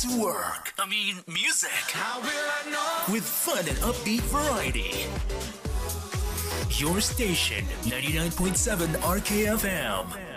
to work. I mean, music. How will I know? With fun and upbeat variety. Your station, 99.7 RKFM.